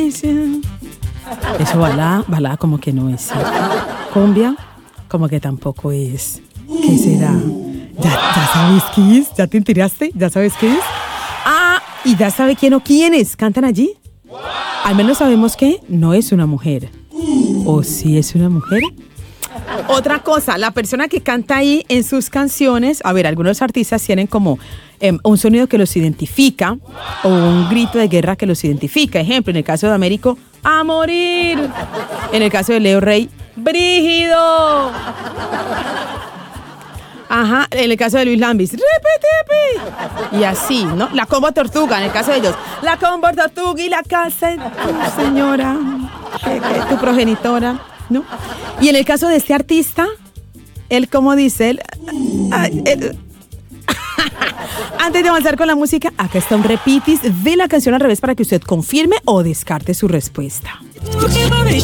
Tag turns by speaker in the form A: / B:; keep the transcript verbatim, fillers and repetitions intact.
A: iglesia. Eso balada, balada como que no es. Cumbia, como que tampoco es. ¿Qué será? ¿Ya, ya sabes qué es? ¿Ya te enteraste? ¿Ya sabes qué es? Ah, ¿y ya sabe quién o quiénes cantan allí? Al menos sabemos que no es una mujer. ¿O sí es una mujer? Otra cosa, la persona que canta ahí en sus canciones, a ver, algunos artistas tienen como eh, un sonido que los identifica o un grito de guerra que los identifica. Ejemplo, en el caso de Américo, ¡a morir! En el caso de Leo Rey, ¡brígido! Ajá, en el caso de Luis Lambis, ¡ripi, tipi! Y así, ¿no? La Combo Tortuga, en el caso de ellos, la Combo Tortuga y la casa de tu señora, que, que, tu progenitora, ¿no? Y en el caso de este artista, él, como dice, él, él antes de avanzar con la música, acá está un repitis de la canción al revés para que usted confirme o descarte su respuesta.